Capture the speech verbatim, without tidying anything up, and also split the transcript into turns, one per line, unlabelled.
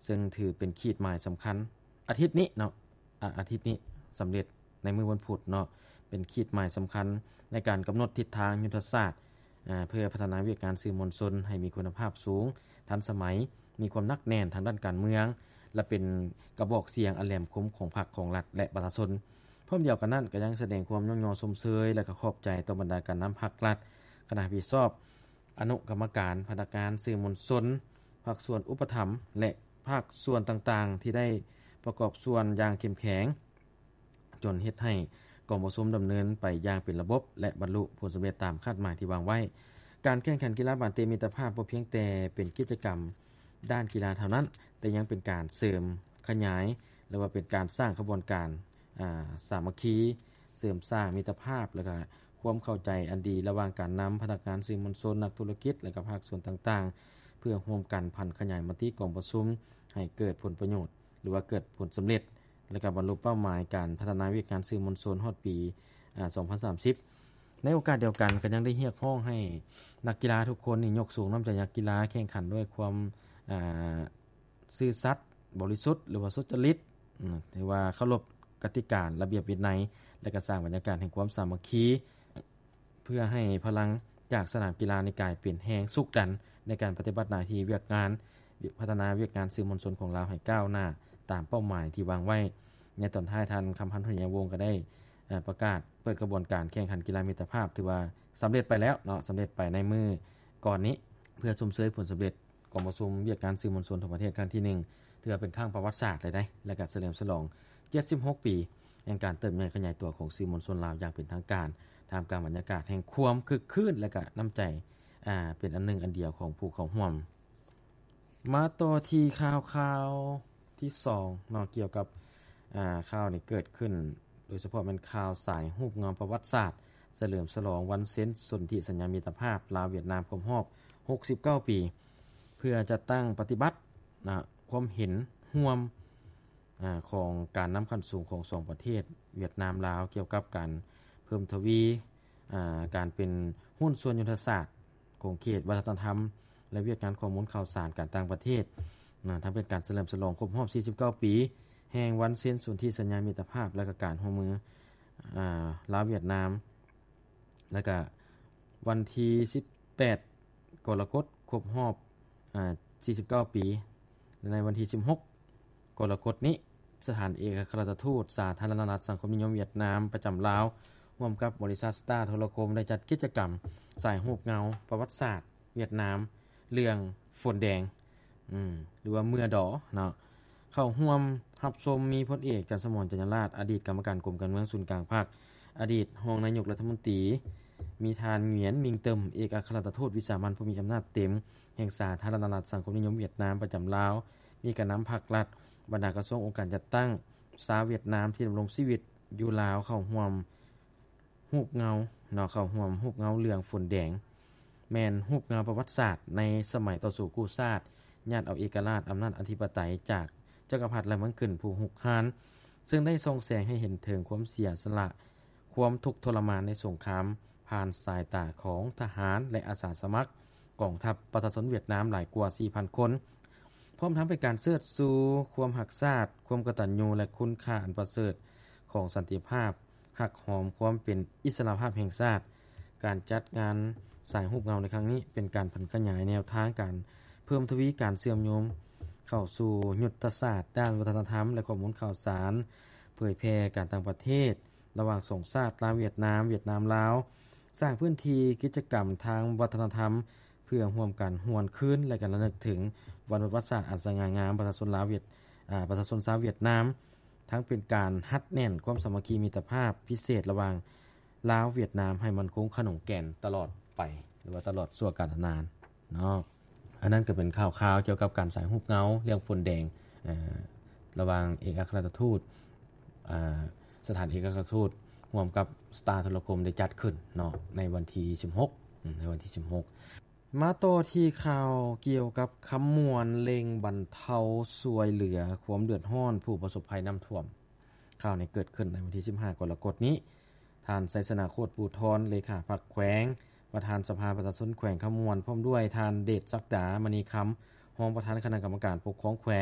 ซึ่งถือเป็นขีดหมายสําคัญอาทิตย์นี้เนาะอ่าอาทิตย์นี้สําเร็จในมื้อวันพุธเนาะเป็นขีดหมายสําคัญในการกําหนดทิศทางยุทธศาสตร์อ่าเพื่อพัฒนาวิธีการสื่อมวลชนให้มีคุณภาพสูงทันสมัยมีความหนักแน่นทางด้านการเมืองและเป็นกระบอกเสียงอันแหลมคมของพรรคของรัฐและประชาชนพร้อมเดียวกันนั้นก็ยังแสดงความย่อๆชมเชยและก็ขอบใจต่อบรรดาการนําภาครัฐคณะรับผิดชอบอนุกรรมการพนักงานสื่อมวลชนภาคส่วนอุปถัมภ์และภาคส่วนต่างๆที่ได้ประกอบส่วนอย่างเข้มแข็งจนเฮ็ดให้กองประชุมดําเนินไปอย่างเป็นระบบและบรรลุผลสําเร็จตามคาดหมายที่วางไว้การแข่งขันกีฬาบ้านเตมิตรภาพบ่เพียงแต่เป็นกิจกรรมด้านกีฬาเท่านั้นแต่ยังเป็นการเสริมขยายหรือว่าเป็นการสร้างขบวนการอ่าสามัคคีเสริมสร้างมิตรภาพและก็ความเข้าใจอันดีระหว่างการนําพนักงานสื่อมวลชนนักธุรกิจและก็ภาคส่วนต่างๆเพื่อร่วมกันพันขยายมติกองประชุมให้เกิดผลประโยชน์หรือว่าเกิดผลสําเร็จและก็บรรลุเป้าหมายการพัฒนาวิธีการสื่อมวลชนฮอดปีอ่าสองพันสามสิบในโอกาสเดียวกันก็ยังได้เรียกร้องให้นักกีฬาทุกคนนี่ยกสูงน้ำใจนักกีฬาแข่งขันด้วยความอ่าซื่อสัตย์บริสุทธิ์หรือว่าสุจริตอือถือว่าเคารพกติการะเบียบวินัยและก็สร้างบรรยากาศแห่งความสามัคคีเพื่อให้พลังจากสนามกีฬาในกายเปลี่ยนแรงสุกดันในการปฏิบัติหน้าที่เวียกงานพัฒนาเวียกงานสื่อมวลชนของเราให้ก้าวหน้าตามเป้าหมายที่วางไว้ในตอนท้ายท่านคำพันธ์หุญวงศ์ก็ได้ประกาศเปิดกระบวนการแข่งขันกีฬามิตรภาพถือว่าสําเร็จไปแล้วเนาะสําเร็จไปในมือก่อนนี้เพื่อชมเชยผลสําเร็จกองประชุมเวียกการสื่อมวลชนทั่วประเทศครั้งที่หนึ่งถือว่าเป็นครั้งประวัติศาสตร์เลยได้และก็เฉลิมฉลองเจ็ดสิบหกปีแห่งการเติบใหญ่ขยายตัวของสื่อมวลชนลาวอย่างเป็นทางการท่ามกลางบรรยากาศแห่งความคึกคืนและก็น้ําใจอ่าเป็นอันหนึ่งอันเดียวของผู้เข้าร่วมมาต่อที่ข่าวๆที่สองเนาะเกี่ยวกับอ่าข่าวนี้เกิดขึ้นโดยเฉพาะเป็นข่าวสายรูปงามประวัติศาสตร์เฉลิมฉลองวันเซ็นสนธิสัญญามิตรภาพลาวเวียดนามครบรอบหกสิบเก้าปีเพื่อจะตั้งปฏิบัตินะความเห็นร่วมอ่าของการนําขั้นสูงของสองประเทศเวียดนามลาวเกี่ยวกับการเพิ่มทวีอ่าการเป็นหุ้นส่วนยุทธศาสตร์ของเขตวัฒนธรรมและเวียกงานข้อมูลข่าวสารการต่างประเทศนะทั้งเป็นการเฉลิมฉลองครบรอบสี่สิบเก้าปีแห่งวันเซ็นสนธิสัญญามิตรภาพและก็การร่วมมืออ่าลาวเวียดนามแล้วก็วันที่สิบแปดกรกฎาคมครบรอบอ่าสี่สิบเก้าปีและในวันที่สิบหกกรกฎาคมนี้สถานเอกอัครราชทูตสาธารณรัฐสังคมนิยมเวียดนามประจําลาวร่วมกับบริษัท Star โทรคมได้จัดกิจกรรมสายรูปเงาประวัติศาสตร์เวียดนามเรื่องฝนแดงอืมหรือว่าเมื่อดอเนาะเข้าร่วมรับชมมีพลเอกจันทร์สมรจันทราชอดีตกรรมการกรมการเมืองศูนย์กลางภาคอดีตรองนายกรัฐมนตรีมีทานเหงียนมิงเติมเอกอัครราชทูตวิสามัญผู้มีอำนาจเต็มแห่งสาธารณรัฐสังคมนิยมเวียดนามประจําลาวมีการนําภาครัฐบรรดากระทรวงองค์การจัดตั้งชาวเวียดนามที่ดำรงชีวิตอยู่ลาวเข้าร่วมรูปเงาเนาะเข้าร่วมรูปเงาเรื่องฝนแดงแม่นรูปเงาประวัติศาสตร์ในสมัยต่อสู้กู้ชาติญาติเอาเอกราชอำนาจอธิปไตยจากจักรพรรดิและเมืองขึ้นผู้หุกหานซึ่งได้ส่งแสงให้เห็นถึงความเสียสละความทุกข์ทรมานในสงครามผ่านสายตาของทหารและอาสาสมัครกองทัพประชาชนเวียดนามหลายกว่า สี่พัน คนพร้อมทั้งเป็นการเชิดสู่ความรักชาติความกตัญญูและคุณค่าอันประเสริฐของสันติภาพหักหอมความเป็นอิสระภาพแห่งชาติการจัดงานสายรูปเงาในครั้งนี้เป็นการพันขยายแนวทางการเพิ่มทวีการเสื่อมโยมเข้าสู่ยุทธศาสตร์ด้านวัฒนธรรมและข้อมูลข่าวสารเผยแพร่การต่างประเทศระหว่างสองชาติลาวเวียดนามเวียดนามลาวสร้างพื้นที่กิจกรรมทางวัฒนธรรมเพื่อร่วมกันหวนคืนและกันระลึกถึงวันประวัติศาสตร์อันสง่างามประชาชนลาวเวียดอ่าประชาชนชาวเวียดนามทั้งเป็นการฮัดแน่นความสามัคคีมิตรภาพพิเศษระหว่างลาวเวียดนามให้มันคงขนงแก่นตลอดไปหรือว่าตลอดชั่วกาลนานเนาะอันนั้นก็เป็นข่าวๆเกี่ยวกับการสายรูปเงาเรื่องฝนแดงอ่าระหว่างเอกอัครราชทูตอ่าสถานเอกอัครราชทูตร่วมกับ Star โทรคมได้จัดขึ้นเนาะในวันที่สิบหกในวันที่สิบหกมาต่อที่ข่าวเกี่ยวกับคำมวลเล็งบรรเทาช่วยเหลือความเดือดร้อนผู้ประสบภัยน้ำท่วมข่าวนี้เกิดขึ้นในวันที่สิบห้ากรกฎาคมนี้ท่านไสสนาโคตรปูทรเลขาพรรคแขวงประธานสภาประชาชนแขวงคำมวลพร้อมด้วยท่านเดชศักดามณีคำรองประธานคณะกรรมการปกครองแขวง